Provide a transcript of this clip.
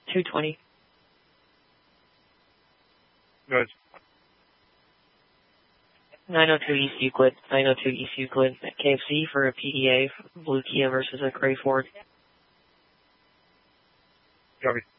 220. Good. 902 East Euclid. 902 East Euclid at KFC for a PDA, blue Kia versus a gray Ford. Copy.